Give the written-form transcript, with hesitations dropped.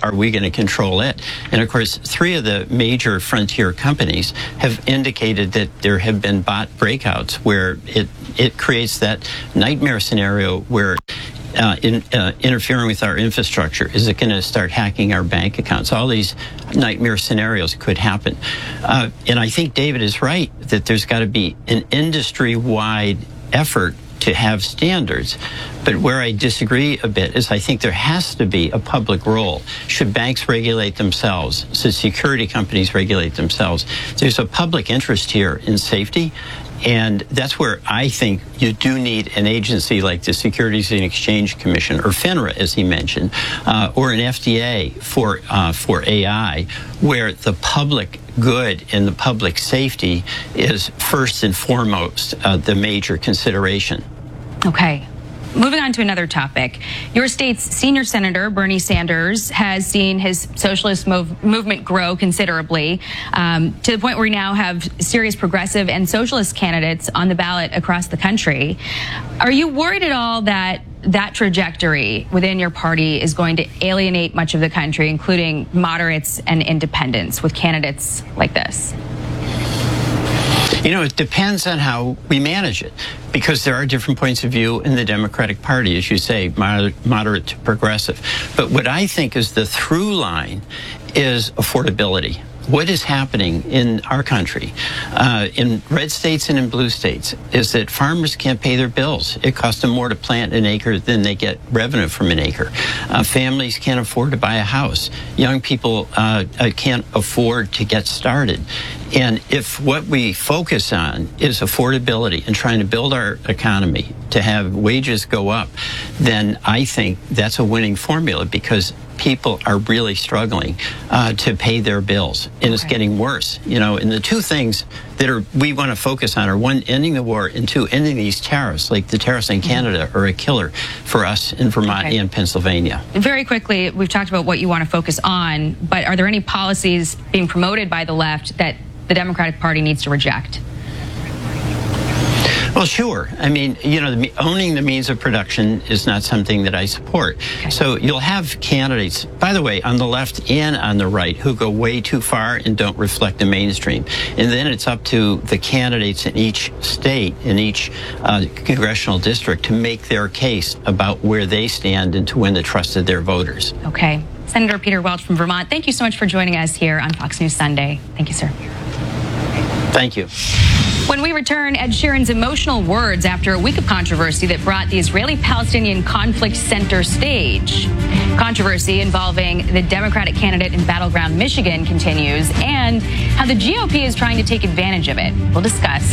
are we going to control it? And of course, 3 of the major frontier companies have indicated that there have been bot breakouts where it creates that nightmare scenario where interfering with our infrastructure. Is it going to start hacking our bank accounts? All these nightmare scenarios could happen. And I think David is right that there's got to be an industry-wide effort to have standards. But where I disagree a bit is I think there has to be a public role. Should banks regulate themselves? Should security companies regulate themselves? There's a public interest here in safety. And that's where I think you do need an agency like the Securities and Exchange Commission, or FINRA, as he mentioned, or an FDA for AI, where the public good and the public safety is first and foremost the major consideration. Okay. Moving on to another topic. Your state's senior senator, Bernie Sanders, has seen his socialist movement grow considerably to the point where we now have serious progressive and socialist candidates on the ballot across the country. Are you worried at all that that trajectory within your party is going to alienate much of the country, including moderates and independents, with candidates like this? You know, it depends on how we manage it, because there are different points of view in the Democratic Party, as you say, moderate to progressive. But what I think is the through line is affordability. What is happening in our country, in red states and in blue states, is that farmers can't pay their bills. It costs them more to plant an acre than they get revenue from an acre. Families can't afford to buy a house. Young people can't afford to get started. And if what we focus on is affordability and trying to build our economy to have wages go up, then I think that's a winning formula, because people are really struggling to pay their bills, and it's getting worse. You know, and the 2 things that we want to focus on are, 1, ending the war, and 2, ending these tariffs, like the tariffs in Canada are a killer for us in Vermont and Pennsylvania. Very quickly, we've talked about what you want to focus on, but are there any policies being promoted by the left that the Democratic Party needs to reject? Well, sure. I mean, you know, owning the means of production is not something that I support. Okay. So you'll have candidates, by the way, on the left and on the right, who go way too far and don't reflect the mainstream. And then it's up to the candidates in each state, in each congressional district, to make their case about where they stand and to win the trust of their voters. Okay. Senator Peter Welch from Vermont, thank you so much for joining us here on Fox News Sunday. Thank you, sir. Thank you. When we return, Ed Sheeran's emotional words after a week of controversy that brought the Israeli-Palestinian conflict center stage. Controversy involving the Democratic candidate in battleground Michigan continues, and how the GOP is trying to take advantage of it. We'll discuss